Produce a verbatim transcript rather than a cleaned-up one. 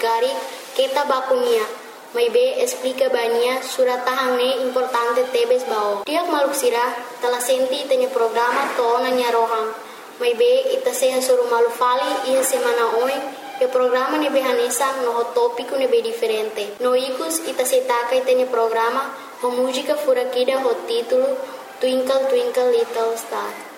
comunicare kita bakunia. Mai be explica bania surat tahangne importante tebes bao. Tiak maluk sirah telah senti tanya programa to nanya rohang. Mai be ita sehan suruh malu fali ia semana oin e programa nebe hanesa no tópico nebe diferente. No ikus ita setaka tanya programa ho música fura kida ho título Twinkle Twinkle Little Star.